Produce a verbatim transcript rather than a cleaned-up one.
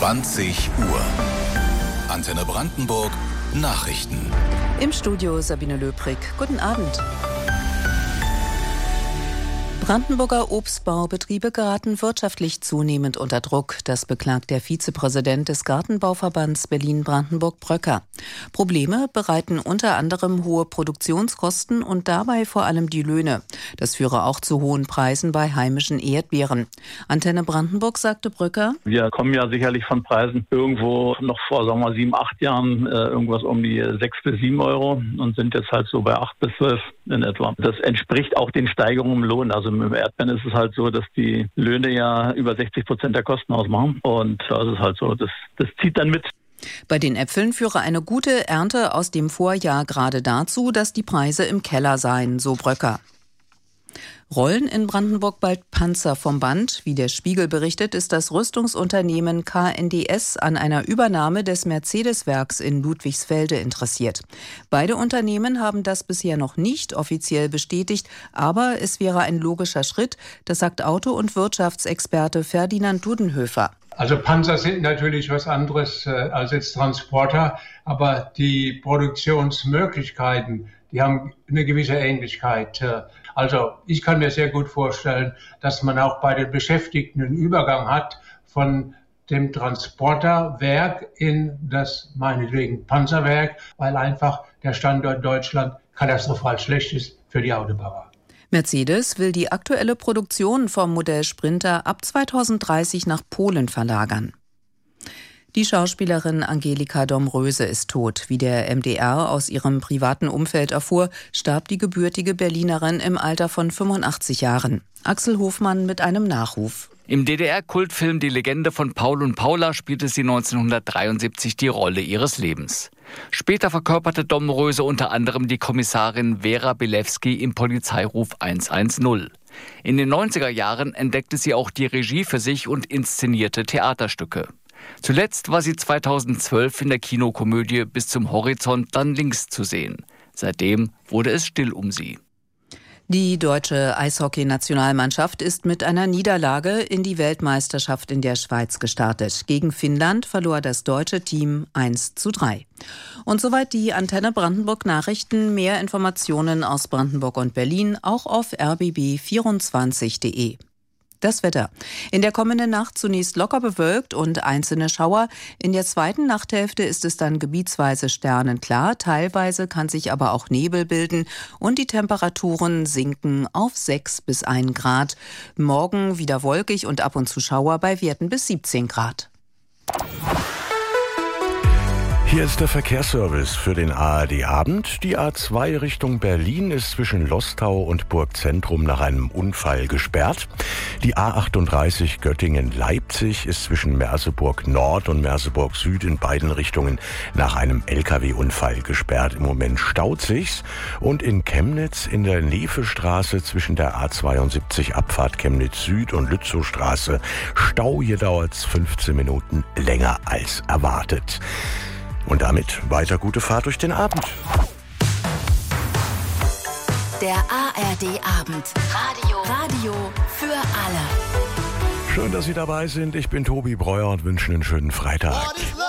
zwanzig Uhr. Antenne Brandenburg Nachrichten. Im Studio Sabine Löbrig. Guten Abend. Brandenburger Obstbaubetriebe geraten wirtschaftlich zunehmend unter Druck. Das beklagt der Vizepräsident des Gartenbauverbands Berlin-Brandenburg Bröcker. Probleme bereiten unter anderem hohe Produktionskosten und dabei vor allem die Löhne. Das führe auch zu hohen Preisen bei heimischen Erdbeeren. Antenne Brandenburg sagte Bröcker: Wir kommen ja sicherlich von Preisen irgendwo noch vor, sagen wir mal, sieben, acht Jahren äh, irgendwas um die sechs bis sieben Euro und sind jetzt halt so bei acht bis zwölf in etwa. Das entspricht auch den Steigerungen im Lohn. Also mit Erdbeeren ist es halt so, dass die Löhne ja über sechzig Prozent der Kosten ausmachen. Und da ist es halt so, das, das zieht dann mit. Bei den Äpfeln führe eine gute Ernte aus dem Vorjahr gerade dazu, dass die Preise im Keller seien, so Bröcker. Rollen in Brandenburg bald Panzer vom Band. Wie der Spiegel berichtet, ist das Rüstungsunternehmen K N D S an einer Übernahme des Mercedes-Werks in Ludwigsfelde interessiert. Beide Unternehmen haben das bisher noch nicht offiziell bestätigt, aber es wäre ein logischer Schritt, das sagt Auto- und Wirtschaftsexperte Ferdinand Dudenhöfer. Also Panzer sind natürlich was anderes äh, als jetzt Transporter, aber die Produktionsmöglichkeiten, die haben eine gewisse Ähnlichkeit. Also ich kann mir sehr gut vorstellen, dass man auch bei den Beschäftigten einen Übergang hat von dem Transporterwerk in das meinetwegen Panzerwerk, weil einfach der Standort Deutschland katastrophal schlecht ist für die Autobauer. Mercedes will die aktuelle Produktion vom Modell Sprinter ab zweitausenddreißig nach Polen verlagern. Die Schauspielerin Angelika Domröse ist tot. Wie der M D R aus ihrem privaten Umfeld erfuhr, starb die gebürtige Berlinerin im Alter von fünfundachtzig Jahren. Axel Hofmann mit einem Nachruf. Im D D R-Kultfilm Die Legende von Paul und Paula spielte sie neunzehnhundertdreiundsiebzig die Rolle ihres Lebens. Später verkörperte Domröse unter anderem die Kommissarin Vera Bilewski im Polizeiruf hundertzehn. In den neunziger Jahren entdeckte sie auch die Regie für sich und inszenierte Theaterstücke. Zuletzt war sie zweitausendzwölf in der Kinokomödie Bis zum Horizont dann links zu sehen. Seitdem wurde es still um sie. Die deutsche Eishockey-Nationalmannschaft ist mit einer Niederlage in die Weltmeisterschaft in der Schweiz gestartet. Gegen Finnland verlor das deutsche Team eins zu drei. Und soweit die Antenne Brandenburg Nachrichten. Mehr Informationen aus Brandenburg und Berlin auch auf r b b vierundzwanzig punkt de. Das Wetter. In der kommenden Nacht zunächst locker bewölkt und einzelne Schauer. In der zweiten Nachthälfte ist es dann gebietsweise sternenklar. Teilweise kann sich aber auch Nebel bilden und die Temperaturen sinken auf sechs bis ein Grad. Morgen wieder wolkig und ab und zu Schauer bei Werten bis siebzehn Grad. Hier ist der Verkehrsservice für den A R D-Abend. Die A zwei Richtung Berlin ist zwischen Lostau und Burgzentrum nach einem Unfall gesperrt. Die A achtunddreißig Göttingen-Leipzig ist zwischen Merseburg Nord und Merseburg Süd in beiden Richtungen nach einem L K W-Unfall gesperrt. Im Moment staut sich's. Und in Chemnitz in der Nefestraße zwischen der A zweiundsiebzig Abfahrt Chemnitz Süd und Lützowstraße Stau. Hier dauert's fünfzehn Minuten länger als erwartet. Und damit weiter gute Fahrt durch den Abend. Der A R D-Abend. Radio. Radio für alle. Schön, dass Sie dabei sind. Ich bin Tobi Breuer und wünsche einen schönen Freitag.